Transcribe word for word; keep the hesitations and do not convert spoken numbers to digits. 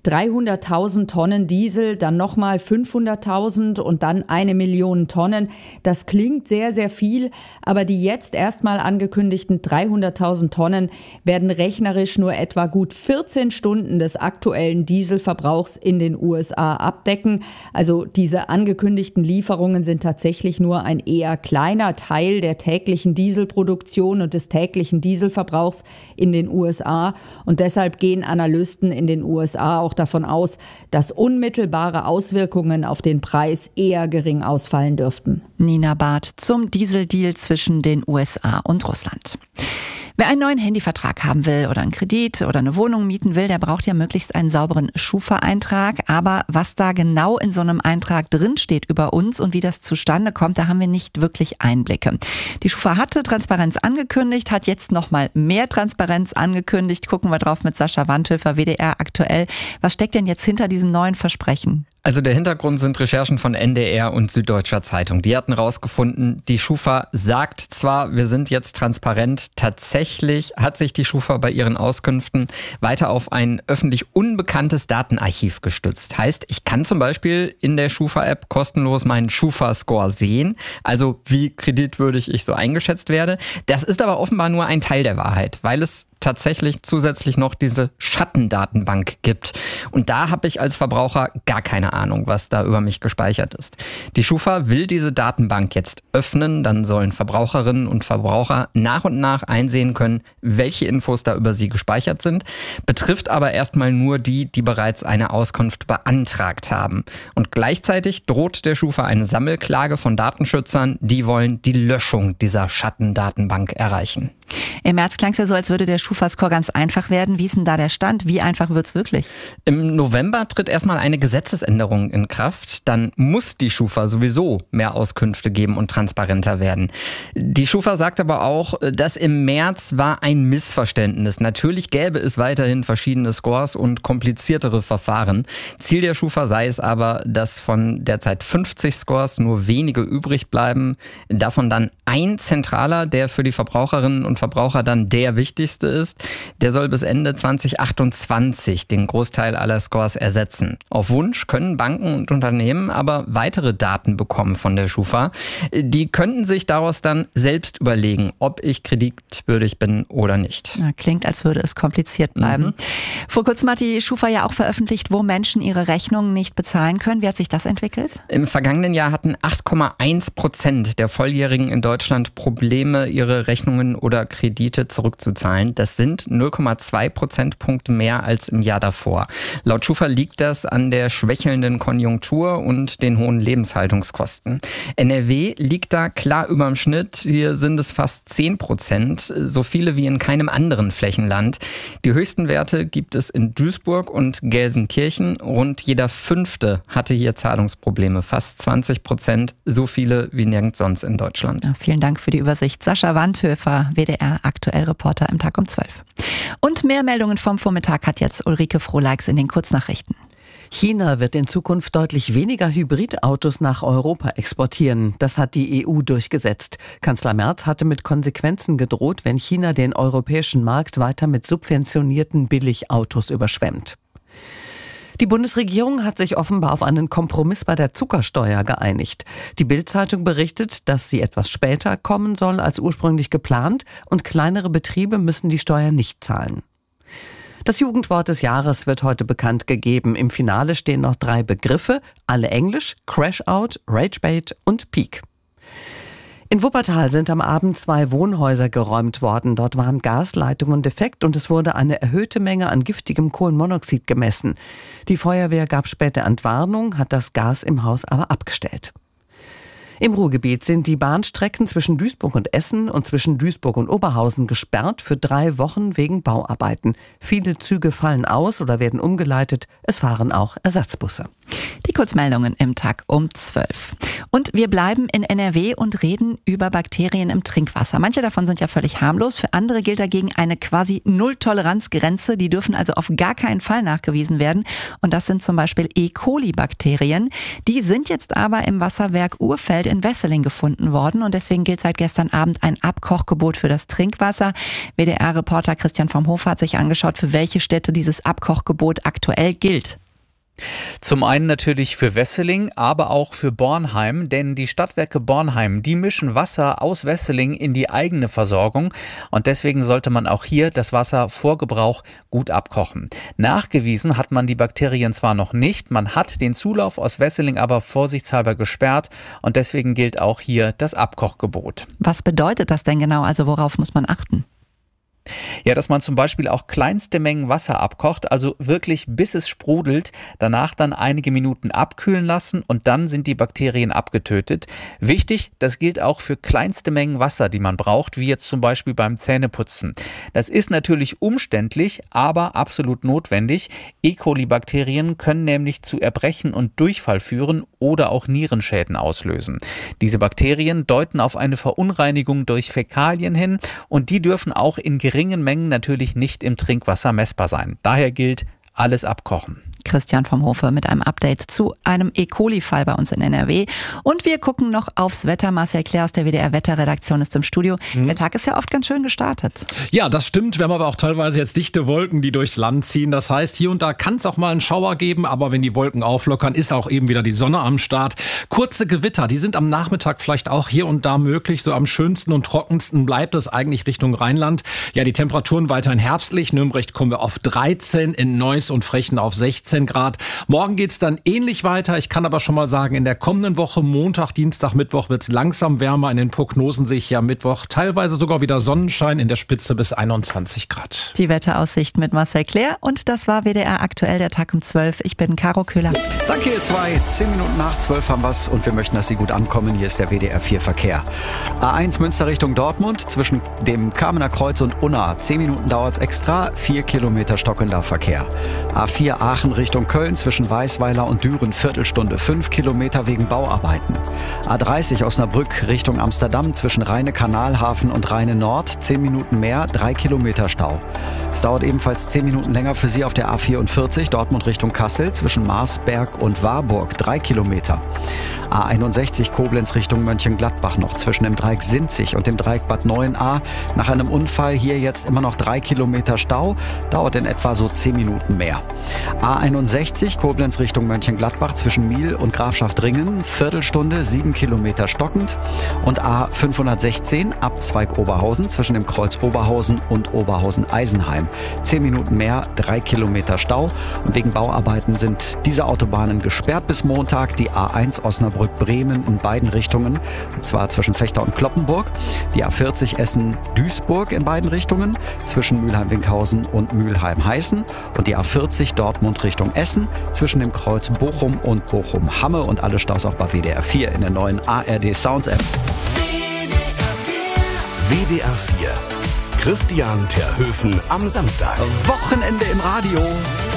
dreihunderttausend Tonnen Diesel, dann nochmal fünfhunderttausend und dann eine Million Tonnen. Das klingt sehr, sehr viel, aber die jetzt erstmal angekündigten dreihunderttausend Tonnen werden rechnerisch nur etwa gut vierzehn Stunden des aktuellen Dieselverbrauchs in den U S A abdecken. Also diese angekündigten Lieferungen sind tatsächlich nur ein eher kleiner Teil der täglichen Dieselproduktion und des täglichen Dieselverbrauchs in den U S A. Und deshalb gehen Analysten in den U S A auch davon aus, dass unmittelbare Auswirkungen auf den Preis eher gering ausfallen dürften. Nina Barth zum Dieseldeal zwischen den U S A und Russland. Wer einen neuen Handyvertrag haben will oder einen Kredit oder eine Wohnung mieten will, der braucht ja möglichst einen sauberen Schufa-Eintrag. Aber was da genau in so einem Eintrag drinsteht über uns und wie das zustande kommt, da haben wir nicht wirklich Einblicke. Die Schufa hatte Transparenz angekündigt, hat jetzt noch mal mehr Transparenz angekündigt. Gucken wir drauf mit Sascha Wandhöfer, W D R aktuell. Was steckt denn jetzt hinter diesem neuen Versprechen? Also der Hintergrund sind Recherchen von N D R und Süddeutscher Zeitung. Die hatten rausgefunden, die Schufa sagt zwar, wir sind jetzt transparent, tatsächlich hat sich die Schufa bei ihren Auskünften weiter auf ein öffentlich unbekanntes Datenarchiv gestützt. Heißt, ich kann zum Beispiel in der Schufa-App kostenlos meinen Schufa-Score sehen, also wie kreditwürdig ich so eingeschätzt werde. Das ist aber offenbar nur ein Teil der Wahrheit, weil es tatsächlich zusätzlich noch diese Schattendatenbank gibt. Und da habe ich als Verbraucher gar keine Ahnung, was da über mich gespeichert ist. Die Schufa will diese Datenbank jetzt öffnen, dann sollen Verbraucherinnen und Verbraucher nach und nach einsehen können, welche Infos da über sie gespeichert sind, betrifft aber erstmal nur die, die bereits eine Auskunft beantragt haben. Und gleichzeitig droht der Schufa eine Sammelklage von Datenschützern, die wollen die Löschung dieser Schattendatenbank erreichen. Im März klang es ja so, als würde der Schufa-Score ganz einfach werden. Wie ist denn da der Stand? Wie einfach wird's wirklich? Im November tritt erstmal eine Gesetzesänderung in Kraft. Dann muss die Schufa sowieso mehr Auskünfte geben und transparenter werden. Die Schufa sagt aber auch, dass im März war ein Missverständnis. Natürlich gäbe es weiterhin verschiedene Scores und kompliziertere Verfahren. Ziel der Schufa sei es aber, dass von derzeit fünfzig Scores nur wenige übrig bleiben. Davon dann ein zentraler, der für die Verbraucherinnen und Verbraucher dann der wichtigste ist. Der soll bis Ende zwanzig achtundzwanzig den Großteil aller Scores ersetzen. Auf Wunsch können Banken und Unternehmen aber weitere Daten bekommen von der Schufa. Die könnten sich daraus dann selbst überlegen, ob ich kreditwürdig bin oder nicht. Na, klingt, als würde es kompliziert bleiben. Mhm. Vor kurzem hat die Schufa ja auch veröffentlicht, wo Menschen ihre Rechnungen nicht bezahlen können. Wie hat sich das entwickelt? Im vergangenen Jahr hatten acht Komma eins Prozent der Volljährigen in Deutschland Probleme, ihre Rechnungen oder Kredite zurückzuzahlen. Das sind null Komma zwei Prozentpunkte mehr als im Jahr davor. Laut Schufa liegt das an der schwächelnden Konjunktur und den hohen Lebenshaltungskosten. N R W liegt da klar über dem Schnitt. Hier sind es fast zehn Prozent, so viele wie in keinem anderen Flächenland. Die höchsten Werte gibt es in Duisburg und Gelsenkirchen. Rund jeder Fünfte hatte hier Zahlungsprobleme, fast zwanzig Prozent, so viele wie nirgends sonst in Deutschland. Ja, vielen Dank für die Übersicht. Sascha Wandhöfer, W D R aktuell Reporter im Tag um zwölf. Und mehr Meldungen vom Vormittag hat jetzt Ulrike Frohleix in den Kurznachrichten. China wird in Zukunft deutlich weniger Hybridautos nach Europa exportieren. Das hat die E U durchgesetzt. Kanzler Merz hatte mit Konsequenzen gedroht, wenn China den europäischen Markt weiter mit subventionierten Billigautos überschwemmt. Die Bundesregierung hat sich offenbar auf einen Kompromiss bei der Zuckersteuer geeinigt. Die Bild-Zeitung berichtet, dass sie etwas später kommen soll als ursprünglich geplant und kleinere Betriebe müssen die Steuer nicht zahlen. Das Jugendwort des Jahres wird heute bekannt gegeben. Im Finale stehen noch drei Begriffe, alle Englisch: Crash-Out, Ragebait und Peak. In Wuppertal sind am Abend zwei Wohnhäuser geräumt worden. Dort waren Gasleitungen defekt und es wurde eine erhöhte Menge an giftigem Kohlenmonoxid gemessen. Die Feuerwehr gab später Entwarnung, hat das Gas im Haus aber abgestellt. Im Ruhrgebiet sind die Bahnstrecken zwischen Duisburg und Essen und zwischen Duisburg und Oberhausen gesperrt für drei Wochen wegen Bauarbeiten. Viele Züge fallen aus oder werden umgeleitet. Es fahren auch Ersatzbusse. Die Kurzmeldungen im Tag um zwölf. Und wir bleiben in N R W und reden über Bakterien im Trinkwasser. Manche davon sind ja völlig harmlos. Für andere gilt dagegen eine quasi Null-Toleranz-Grenze. Die dürfen also auf gar keinen Fall nachgewiesen werden. Und das sind zum Beispiel E. coli-Bakterien. Die sind jetzt aber im Wasserwerk Urfeld in Wesseling gefunden worden. Und deswegen gilt seit gestern Abend ein Abkochgebot für das Trinkwasser. W D R-Reporter Christian vom Hofer hat sich angeschaut, für welche Städte dieses Abkochgebot aktuell gilt. Zum einen natürlich für Wesseling, aber auch für Bornheim, denn die Stadtwerke Bornheim, die mischen Wasser aus Wesseling in die eigene Versorgung und deswegen sollte man auch hier das Wasser vor Gebrauch gut abkochen. Nachgewiesen hat man die Bakterien zwar noch nicht, man hat den Zulauf aus Wesseling aber vorsichtshalber gesperrt und deswegen gilt auch hier das Abkochgebot. Was bedeutet das denn genau? Also worauf muss man achten? Ja, dass man zum Beispiel auch kleinste Mengen Wasser abkocht, also wirklich bis es sprudelt, danach dann einige Minuten abkühlen lassen und dann sind die Bakterien abgetötet. Wichtig, das gilt auch für kleinste Mengen Wasser, die man braucht, wie jetzt zum Beispiel beim Zähneputzen. Das ist natürlich umständlich, aber absolut notwendig. E. coli-Bakterien können nämlich zu Erbrechen und Durchfall führen oder auch Nierenschäden auslösen. Diese Bakterien deuten auf eine Verunreinigung durch Fäkalien hin und die dürfen auch in geringen Mengen natürlich nicht im Trinkwasser messbar sein. Daher gilt, alles abkochen. Christian vom Hofe mit einem Update zu einem E. coli-Fall bei uns in N R W. Und wir gucken noch aufs Wetter. Marcel Claire aus der W D R-Wetterredaktion ist im Studio. Mhm. Der Tag ist ja oft ganz schön gestartet. Ja, das stimmt. Wir haben aber auch teilweise jetzt dichte Wolken, die durchs Land ziehen. Das heißt, hier und da kann es auch mal einen Schauer geben. Aber wenn die Wolken auflockern, ist auch eben wieder die Sonne am Start. Kurze Gewitter, die sind am Nachmittag vielleicht auch hier und da möglich. So am schönsten und trockensten bleibt es eigentlich Richtung Rheinland. Ja, die Temperaturen weiterhin herbstlich. Nürnberg kommen wir auf dreizehn, in Neuss und Frechen auf sechzehn Grad. Morgen geht's dann ähnlich weiter. Ich kann aber schon mal sagen, in der kommenden Woche, Montag, Dienstag, Mittwoch, wird's langsam wärmer. In den Prognosen sehe ich ja Mittwoch teilweise sogar wieder Sonnenschein, in der Spitze bis einundzwanzig Grad. Die Wetteraussicht mit Marcel Claire. Und das war W D R aktuell, der Tag um zwölf. Ich bin Caro Köhler. Danke ihr zwei. Zehn Minuten nach zwölf haben wir's und wir möchten, dass Sie gut ankommen. Hier ist der W D R vier Verkehr. A eins Münster Richtung Dortmund zwischen dem Kamener Kreuz und Unna. Zehn Minuten dauert's extra. Vier Kilometer stockender Verkehr. A vier Aachen Richtung Köln zwischen Weißweiler und Düren Viertelstunde, fünf Kilometer wegen Bauarbeiten. A dreißig Osnabrück Richtung Amsterdam zwischen Rheine-Kanalhafen und Rheine-Nord, zehn Minuten mehr, drei Kilometer Stau. Es dauert ebenfalls zehn Minuten länger für Sie auf der A vierundvierzig Dortmund Richtung Kassel zwischen Marsberg und Warburg, drei Kilometer. A einundsechzig Koblenz Richtung Mönchengladbach noch zwischen dem Dreieck Sinzig und dem Dreieck Bad Neuenahr. Nach einem Unfall hier jetzt immer noch drei Kilometer Stau, dauert in etwa so zehn Minuten mehr. A einundsechzig Koblenz Richtung Mönchengladbach zwischen Miel und Grafschaft-Ringen, Viertelstunde, sieben Kilometer stockend. Und A fünfhundertsechzehn Abzweig Oberhausen zwischen dem Kreuz Oberhausen und Oberhausen-Eisenheim. zehn Minuten mehr, drei Kilometer Stau. Und wegen Bauarbeiten sind diese Autobahnen gesperrt bis Montag. Die A eins Osnabrück-Bremen in beiden Richtungen, und zwar zwischen Vechta und Kloppenburg. Die A vierzig Essen-Duisburg in beiden Richtungen, zwischen Mülheim-Winkhausen und Mülheim-Heißen. Und die A vierzig Dortmund Richtung Essen, zwischen dem Kreuz Bochum und Bochum-Hamme. Und alle Staus auch bei W D R vier in der neuen A R D Sounds App. W D R vier. Christian Terhöfen am Samstag. Wochenende im Radio.